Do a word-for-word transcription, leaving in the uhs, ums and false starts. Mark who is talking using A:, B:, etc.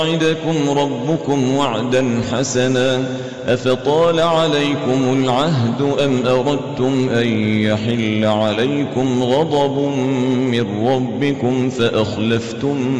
A: يعدكم ربكم وعدا حسنا أفطال عليكم العهد أم أردتم أن يحل عليكم غضب من ربكم فأخلفتم